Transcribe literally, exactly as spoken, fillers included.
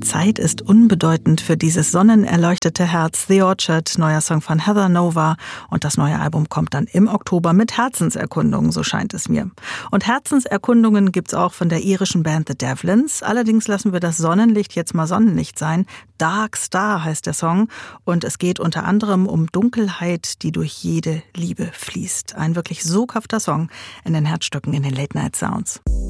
Zeit ist unbedeutend für dieses sonnenerleuchtete Herz. The Orchard, neuer Song von Heather Nova. Und das neue Album kommt dann im Oktober mit Herzenserkundungen, so scheint es mir. Und Herzenserkundungen gibt's auch von der irischen Band The Devlins. Allerdings lassen wir das Sonnenlicht jetzt mal Sonnenlicht sein. Dark Star heißt der Song. Und es geht unter anderem um Dunkelheit, die durch jede Liebe fließt. Ein wirklich soghafter Song in den Herzstücken, in den Late Night Sounds.